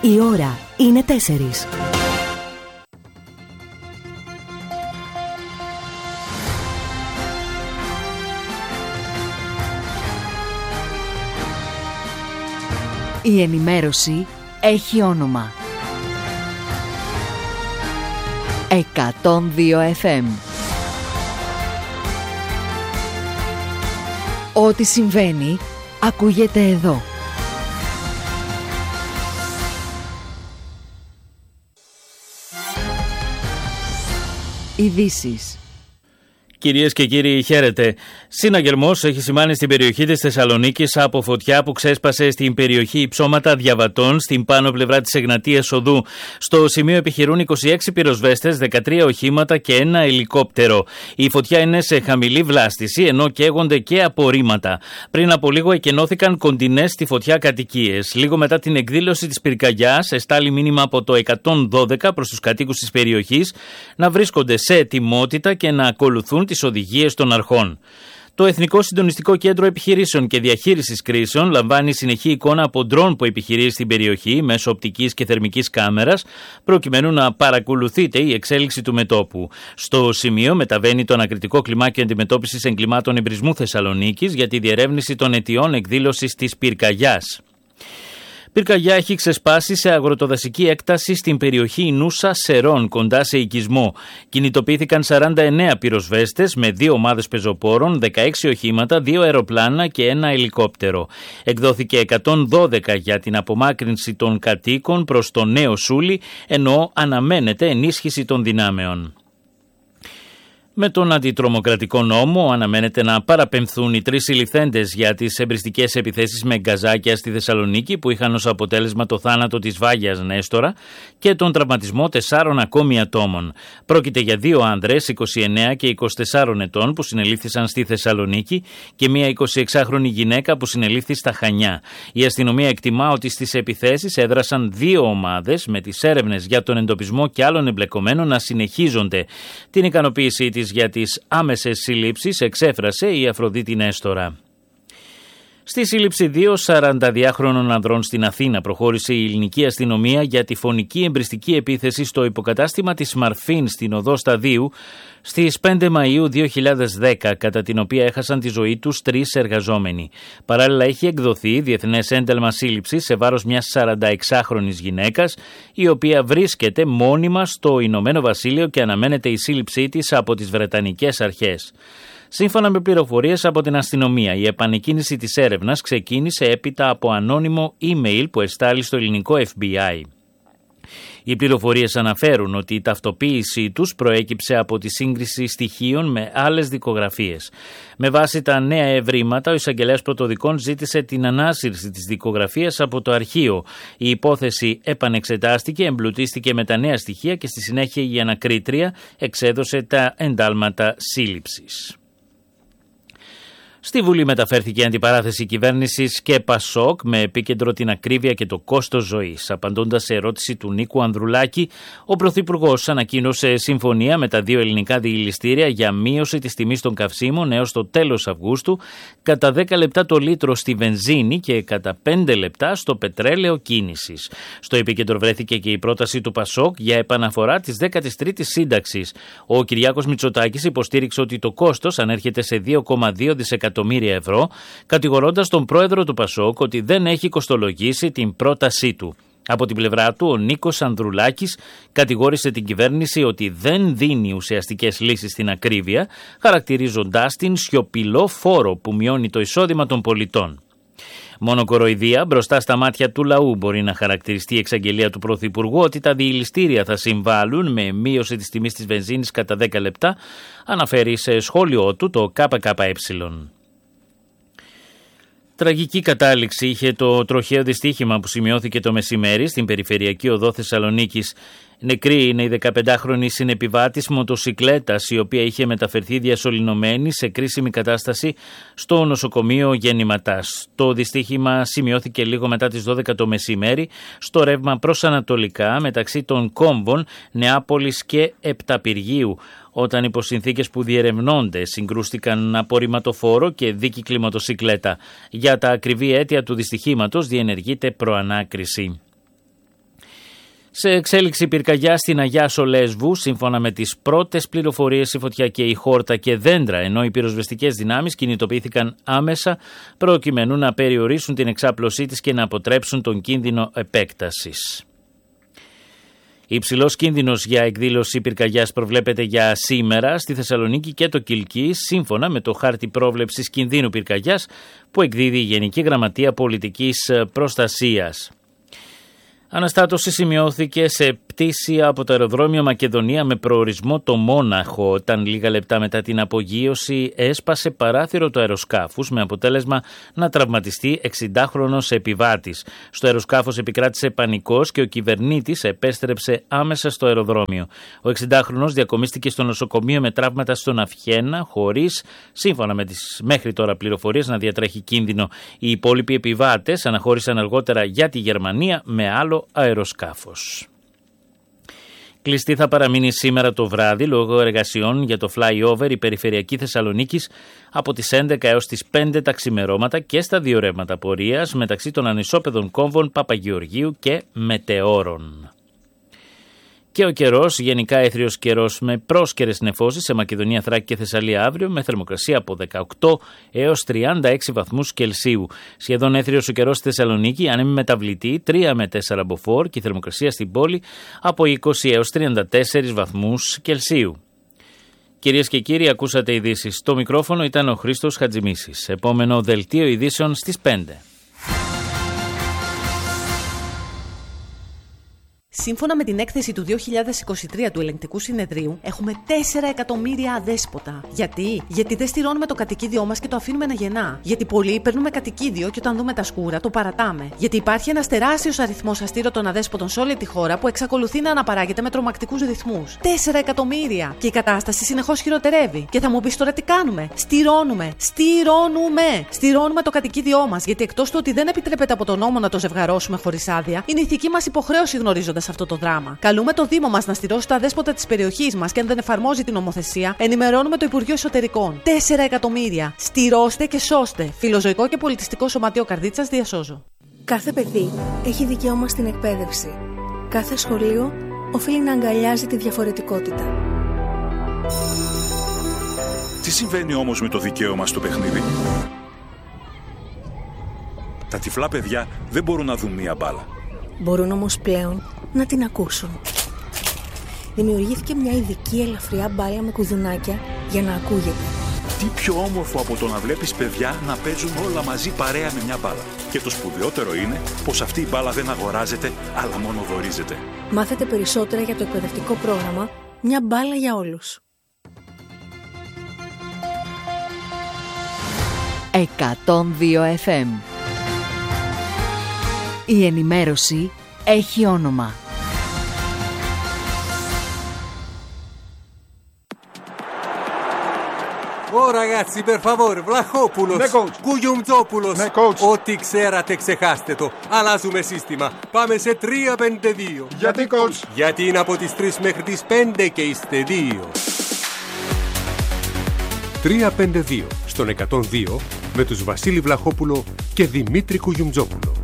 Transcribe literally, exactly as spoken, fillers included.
Η ώρα είναι τέσσερις. Η ενημέρωση έχει όνομα. εκατόν δύο εφ εμ. Ό,τι συμβαίνει, ακούγεται εδώ. Ειδήσεις. Κυρίες και κύριοι, χαίρετε. Συναγερμός έχει σημάνει στην περιοχή της Θεσσαλονίκης από φωτιά που ξέσπασε στην περιοχή Υψώματα Διαβατών, στην πάνω πλευρά της Εγνατίας Οδού. Στο σημείο επιχειρούν είκοσι έξι πυροσβέστες, δεκατρία οχήματα και ένα ελικόπτερο. Η φωτιά είναι σε χαμηλή βλάστηση, ενώ καίγονται και απορρίμματα. Πριν από λίγο εκενώθηκαν κοντινές στη φωτιά κατοικίες. Λίγο μετά την εκδήλωση της πυρκαγιάς, εστάλει μήνυμα από το εκατόν δώδεκα προς τους κατοίκους της περιοχής να βρίσκονται σε ετοιμότητα και να ακολουθούν τις οδηγίες των αρχών. Το Εθνικό Συντονιστικό Κέντρο Επιχειρήσεων και Διαχείρισης Κρίσεων λαμβάνει συνεχή εικόνα από ντρόν που επιχειρεί στην περιοχή μέσω οπτικής και θερμικής κάμερας, προκειμένου να παρακολουθείται η εξέλιξη του μετώπου. Στο σημείο μεταβαίνει το ανακριτικό κλιμάκιο αντιμετώπισης εγκλημάτων εμπρισμού Θεσσαλονίκης για τη διερεύνηση των αιτιών εκδήλωσης της πυρκαγιάς. Πυρκαγιά έχει ξεσπάσει σε αγροτοδασική έκταση στην περιοχή Νούσα Σερών, κοντά σε οικισμό. Κινητοποιήθηκαν σαράντα εννέα πυροσβέστες με δύο ομάδες πεζοπόρων, δεκαέξι οχήματα, δύο αεροπλάνα και ένα ελικόπτερο. Εκδόθηκε εκατόν δώδεκα για την απομάκρυνση των κατοίκων προς το Νέο Σούλι, ενώ αναμένεται ενίσχυση των δυνάμεων. Με τον αντιτρομοκρατικό νόμο αναμένεται να παραπεμφθούν οι τρεις συλληφθέντες για τις εμπριστικές επιθέσεις με γκαζάκια στη Θεσσαλονίκη που είχαν ως αποτέλεσμα το θάνατο της Βάγιας Νέστορα και τον τραυματισμό τεσσάρων ακόμη ατόμων. Πρόκειται για δύο άνδρες είκοσι εννέα και είκοσι τεσσάρων ετών που συνελήφθησαν στη Θεσσαλονίκη και μία εικοσιεξάχρονη γυναίκα που συνελήφθη στα Χανιά. Η αστυνομία εκτιμά ότι στις επιθέσεις έδρασαν δύο ομάδες με τις έρευνες για τον εντοπισμό και άλλων εμπλεκομένων να συνεχίζονται. Την ικανοποίησή της για τις άμεσες συλλήψεις εξέφρασε η Αφροδίτη Νέστορα. Στη σύλληψη δύο σαρανταδυάχρονων ανδρών στην Αθήνα προχώρησε η ελληνική αστυνομία για τη φωνική εμπριστική επίθεση στο υποκατάστημα της Μαρφίν στην οδό Σταδίου στις πέντε Μαΐου δύο χιλιάδες δέκα, κατά την οποία έχασαν τη ζωή τους τρεις εργαζόμενοι. Παράλληλα έχει εκδοθεί διεθνές ένταλμα σύλληψης σε βάρος μιας σαρανταεξάχρονης γυναίκας, η οποία βρίσκεται μόνιμα στο Ηνωμένο Βασίλειο και αναμένεται η σύλληψή της από τις Βρετανικές αρχές. Σύμφωνα με πληροφορίες από την αστυνομία, η επανεκκίνηση της έρευνας ξεκίνησε έπειτα από ανώνυμο email που εστάλει στο ελληνικό εφ μπι άι. Οι πληροφορίες αναφέρουν ότι η ταυτοποίησή τους προέκυψε από τη σύγκριση στοιχείων με άλλες δικογραφίες. Με βάση τα νέα ευρήματα, ο εισαγγελέας πρωτοδικών ζήτησε την ανάσυρση της δικογραφίας από το αρχείο. Η υπόθεση επανεξετάστηκε, εμπλουτίστηκε με τα νέα στοιχεία και στη συνέχεια η ανακρίτρια εξέδωσε τα εντάλματα σύλληψης. Στη Βουλή μεταφέρθηκε η αντιπαράθεση κυβέρνησης και Πασόκ με επίκεντρο την ακρίβεια και το κόστος ζωής. Απαντώντας σε ερώτηση του Νίκου Ανδρουλάκη, ο Πρωθυπουργός ανακοίνωσε συμφωνία με τα δύο ελληνικά διηλιστήρια για μείωση της τιμής των καυσίμων έως το τέλος Αυγούστου κατά δέκα λεπτά το λίτρο στη βενζίνη και κατά πέντε λεπτά στο πετρέλαιο κίνησης. Στο επίκεντρο βρέθηκε και η πρόταση του Πασόκ για επαναφορά της δέκατης τρίτης σύνταξης. Ο Κυριάκος Μητσοτάκης υποστήριξε ότι το κόστος ανέρχεται σε δύο κόμμα δύο δισεκατομμύρια ευρώ, κατηγορώντας τον πρόεδρο του Πασόκ ότι δεν έχει κοστολογήσει την πρότασή του. Από την πλευρά του, ο Νίκος Ανδρουλάκης κατηγόρησε την κυβέρνηση ότι δεν δίνει ουσιαστικές λύσεις στην ακρίβεια, χαρακτηρίζοντάς την σιωπηλό φόρο που μειώνει το εισόδημα των πολιτών. Μόνο κοροϊδία μπροστά στα μάτια του λαού μπορεί να χαρακτηριστεί η εξαγγελία του Πρωθυπουργού ότι τα διηλιστήρια θα συμβάλλουν με μείωση της τιμής της βενζίνης κατά δέκα λεπτά, αναφέρει σε σχόλιο του το ΚΚΕ. Τραγική κατάληξη είχε το τροχαίο δυστύχημα που σημειώθηκε το μεσημέρι στην περιφερειακή οδό Θεσσαλονίκης. Νεκρή είναι η δεκαπεντάχρονη συνεπιβάτης μοτοσικλέτας, η οποία είχε μεταφερθεί διασωληνωμένη σε κρίσιμη κατάσταση στο νοσοκομείο Γεννηματάς. Το δυστύχημα σημειώθηκε λίγο μετά τις δώδεκα το μεσημέρι στο ρεύμα προς ανατολικά μεταξύ των κόμβων Νεάπολης και Επταπηργίου, όταν υπό συνθήκες που διερευνώνται συγκρούστηκαν απορριμματοφόρο και δίκυκλη μοτοσικλέτα. Για τα ακριβή αίτια του δυστυχήματος διενεργείται προανάκριση. Σε εξέλιξη πυρκαγιά στην Αγιάσο Λέσβου, σύμφωνα με τις πρώτες πληροφορίες, η φωτιά καίει χόρτα και δέντρα, ενώ οι πυροσβεστικές δυνάμεις κινητοποιήθηκαν άμεσα προκειμένου να περιορίσουν την εξάπλωσή της και να αποτρέψουν τον κίνδυνο επέκτασης. Υψηλός κίνδυνος για εκδήλωση πυρκαγιάς προβλέπεται για σήμερα στη Θεσσαλονίκη και το Κιλκής, σύμφωνα με το χάρτη πρόβλεψης κινδύνου πυρκαγιάς που εκδίδει η Γενική Γραμματεία Πολιτικής Προστασίας. Αναστάτωση σημειώθηκε σε πτήση από το αεροδρόμιο Μακεδονία με προορισμό το Μόναχο, όταν λίγα λεπτά μετά την απογείωση έσπασε παράθυρο του αεροσκάφους με αποτέλεσμα να τραυματιστεί εξηντάχρονος επιβάτης. Στο αεροσκάφος επικράτησε πανικός και ο κυβερνήτης επέστρεψε άμεσα στο αεροδρόμιο. Ο εξηντάχρονος διακομίστηκε στο νοσοκομείο με τραύματα στον αυχένα, χωρίς, σύμφωνα με τις μέχρι τώρα πληροφορίες, να διατρέχει κίνδυνο. Οι υπόλοιποι επιβάτες αναχώρησαν αργότερα για τη Γερμανία με άλλο αεροσκάφος. Κλειστή θα παραμείνει σήμερα το βράδυ λόγω εργασιών για το flyover η περιφερειακή Θεσσαλονίκης από τις έντεκα έως τις πέντε τα ξημερώματα και στα δύο ρεύματα πορείας μεταξύ των ανισόπεδων κόμβων Παπαγεωργίου και Μετεώρων. Και ο καιρός, γενικά έθριος καιρός με πρόσκαιρες νεφώσεις σε Μακεδονία, Θράκη και Θεσσαλία αύριο, με θερμοκρασία από δεκαοκτώ έως τριάντα έξι βαθμούς Κελσίου. Σχεδόν έθριος ο καιρός στη Θεσσαλονίκη, άνεμη μεταβλητή τρία με τέσσερα μποφόρ και η θερμοκρασία στην πόλη από είκοσι έως τριάντα τέσσερις βαθμούς Κελσίου. Κυρίες και κύριοι, ακούσατε ειδήσεις. Στο μικρόφωνο ήταν ο Χρήστος Χατζημίσης. Επόμενο δελτίο ειδήσεων στις πέντε. Σύμφωνα με την έκθεση του δύο χιλιάδες είκοσι τρία του Ελεγκτικού Συνεδρίου, έχουμε τέσσερα εκατομμύρια αδέσποτα. Γιατί? Γιατί δεν στηρώνουμε το κατοικίδιό μας και το αφήνουμε να γεννά. Γιατί πολλοί παίρνουμε κατοικίδιο και όταν δούμε τα σκούρα το παρατάμε. Γιατί υπάρχει ένας τεράστιος αριθμός αστήρωτων αδέσποτων σε όλη τη χώρα που εξακολουθεί να αναπαράγεται με τρομακτικούς ρυθμούς. τέσσερα εκατομμύρια! Και η κατάσταση συνεχώς χειροτερεύει. Και θα μου πεις τώρα τι κάνουμε? Στηρώνουμε! Στηρώνουμε! Στηρώνουμε το κατοικίδιό μας. Γιατί εκτός του ότι δεν επιτρέπεται από τον νόμο να το ζευγαρώσουμε χωρίς άδεια, είναι ηθική μας υποχρέωση γνωρίζοντας αυτό το δράμα. Καλούμε το Δήμο μας να στηρώσει τα δέσποτα της περιοχής μας και αν δεν εφαρμόζει την νομοθεσία, ενημερώνουμε το Υπουργείο Εσωτερικών. τέσσερα εκατομμύρια! Στηρώστε και σώστε! Φιλοζωικό και Πολιτιστικό Σωματείο Καρδίτσας, διασώζω. Κάθε παιδί έχει δικαίωμα στην εκπαίδευση. Κάθε σχολείο οφείλει να αγκαλιάζει τη διαφορετικότητα. Τι συμβαίνει όμως με το δικαίωμα στο παιχνίδι? Τα τυφλά παιδιά δεν μπορούν να δουν μία μπάλα. Μπορούν όμως πλέον να την ακούσουν. Δημιουργήθηκε μια ειδική ελαφριά μπάλα με κουδουνάκια για να ακούγεται. Τι πιο όμορφο από το να βλέπεις παιδιά να παίζουν όλα μαζί παρέα με μια μπάλα. Και το σπουδαιότερο είναι πως αυτή η μπάλα δεν αγοράζεται, αλλά μόνο δωρίζεται. Μάθετε περισσότερα για το εκπαιδευτικό πρόγραμμα «Μια μπάλα για όλους». εκατόν δύο εφ εμ. Η ενημέρωση έχει όνομα. Ω ragazzi, per favore, Βλαχόπουλος, Ναι, coach. Κουγιουμτζόπουλος. Ναι, coach. Ό,τι ξέρατε ξεχάστε το. Αλλάζουμε σύστημα. Πάμε σε τρία πέντε δύο. Γιατί, coach? Γιατί είναι από τις τρεις μέχρι τις πέντε και είστε δύο. τρία πέντε δύο στον εκατόν δύο με τους Βασίλη Βλαχόπουλο και Δημήτρη Κουγιουμτζόπουλο.